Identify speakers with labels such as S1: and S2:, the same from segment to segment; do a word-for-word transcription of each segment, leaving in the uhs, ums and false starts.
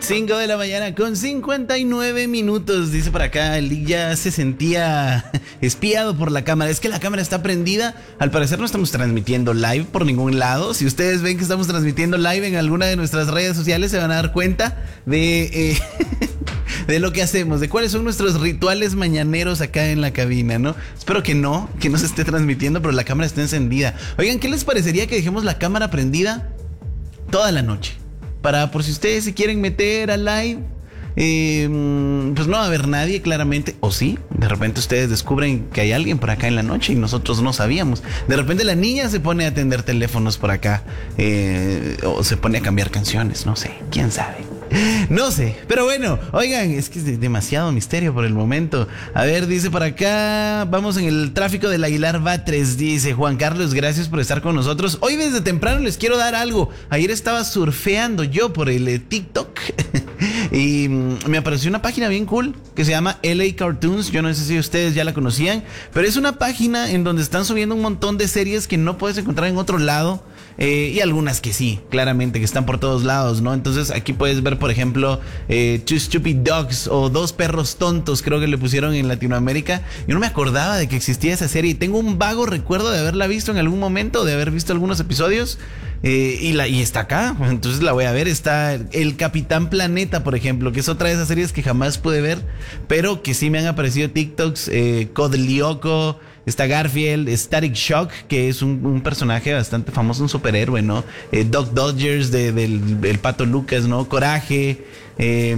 S1: cinco de la mañana con cincuenta y nueve minutos. Dice por acá, el Lick ya se sentía espiado por la cámara. Es que la cámara está prendida. Al parecer no estamos transmitiendo live por ningún lado. Si ustedes ven que estamos transmitiendo live en alguna de nuestras redes sociales, se van a dar cuenta de... Eh, de lo que hacemos, de cuáles son nuestros rituales mañaneros acá en la cabina, ¿no? Espero que no, que no se esté transmitiendo, pero la cámara está encendida. Oigan, ¿qué les parecería que dejemos la cámara prendida toda la noche? Para, por si ustedes se quieren meter al live, eh, pues no va a haber nadie, claramente. O sí, de repente ustedes descubren que hay alguien por acá en la noche y nosotros no sabíamos. De repente la niña se pone a atender teléfonos por acá, eh, o se pone a cambiar canciones, no sé, quién sabe. No sé, pero bueno, oigan, es que es demasiado misterio por el momento. A ver, dice por acá, vamos en el tráfico del Aguilar Batres, dice Juan Carlos, gracias por estar con nosotros. Hoy desde temprano les quiero dar algo. Ayer estaba surfeando yo por el eh, TikTok y mm, me apareció una página bien cool que se llama L A Cartoons. Yo no sé si ustedes ya la conocían, pero es una página en donde están subiendo un montón de series que no puedes encontrar en otro lado. Eh, y algunas que sí, claramente, que están por todos lados, ¿no? Entonces aquí puedes ver, por ejemplo, eh, Two Stupid Dogs o Dos Perros Tontos, creo que le pusieron en Latinoamérica. Yo no me acordaba de que existía esa serie y tengo un vago recuerdo de haberla visto en algún momento, de haber visto algunos episodios. Eh, y, la, y está acá, entonces la voy a ver. Está El Capitán Planeta, por ejemplo, que es otra de esas series que jamás pude ver, pero que sí me han aparecido TikToks. eh, Code Lyoko, está Garfield, Static Shock, que es un, un personaje bastante famoso, un superhéroe, ¿no? Eh, Doc Dodgers de, del, del Pato Lucas, ¿no? Coraje, eh,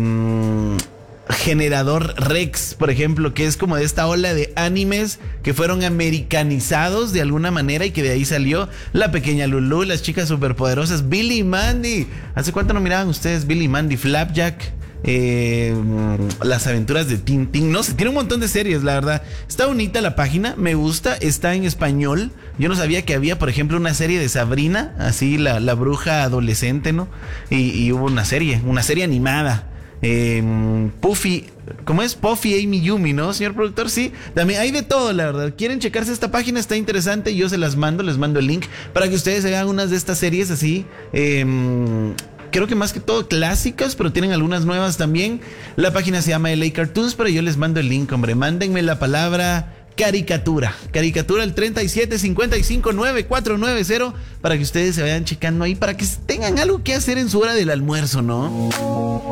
S1: Generador Rex, por ejemplo, que es como de esta ola de animes que fueron americanizados de alguna manera y que de ahí salió La Pequeña Lulú, Las Chicas Superpoderosas, Billy y Mandy. ¿Hace cuánto no miraban ustedes Billy y Mandy? Flapjack, eh, Las Aventuras de Tintín, no sé, tiene un montón de series, la verdad. Está bonita la página, me gusta, está en español. Yo no sabía que había, por ejemplo, una serie de Sabrina, así la, la bruja adolescente, ¿no? Y, y hubo una serie, una serie animada. Eh, Puffy, ¿cómo es? Puffy, Amy Yumi, ¿no, señor productor? Sí, también hay de todo, la verdad. ¿Quieren checarse esta página? Está interesante. Yo se las mando, les mando el link para que ustedes vean unas de estas series así. Eh, creo que más que todo clásicas, pero tienen algunas nuevas también. La página se llama L A Cartoons, pero yo les mando el link, hombre. Mándenme la palabra caricatura. Caricatura al treinta y siete cincuenta y cinco nueve cuatro nueve cero para que ustedes se vayan checando ahí, para que tengan algo que hacer en su hora del almuerzo, ¿no?